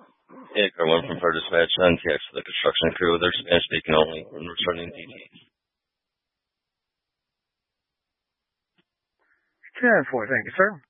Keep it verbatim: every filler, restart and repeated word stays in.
Yeah, car one from Fire Dispatch on T X for the construction crew. They're Spanish speaking only and returning D T. ten four, thank you, sir.